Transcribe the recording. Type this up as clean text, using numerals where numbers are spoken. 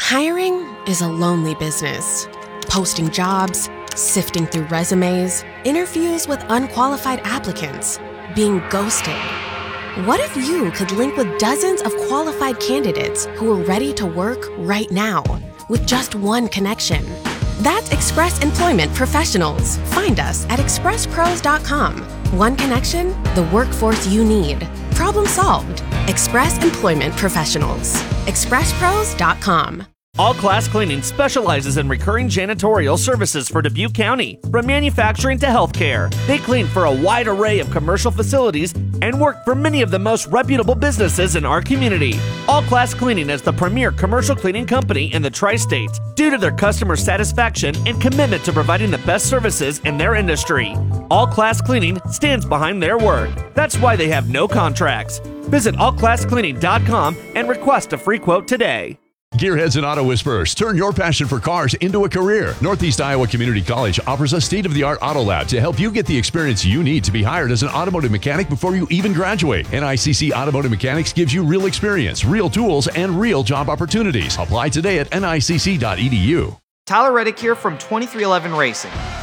Hiring is a lonely business. Posting jobs, sifting through resumes, interviews with unqualified applicants, being ghosted. What if you could link with dozens of qualified candidates who are ready to work right now with just one connection? That's Express Employment Professionals. Find us at expresspros.com. One connection, the workforce you need. Problem solved. Express Employment Professionals. expresspros.com. All Class Cleaning specializes in recurring janitorial services for Dubuque County, from manufacturing to healthcare. They clean for a wide array of commercial facilities and work for many of the most reputable businesses in our community. All Class Cleaning is the premier commercial cleaning company in the Tri-States due to their customer satisfaction and commitment to providing the best services in their industry. All Class Cleaning stands behind their word. That's why they have no contracts. Visit allclasscleaning.com and request a free quote today. Gearheads and Auto Whisperers, turn your passion for cars into a career. Northeast Iowa Community College offers a state-of-the-art auto lab to help you get the experience you need to be hired as an automotive mechanic before you even graduate. NICC Automotive Mechanics gives you real experience, real tools, and real job opportunities. Apply today at nicc.edu. Tyler Reddick here from 2311 Racing.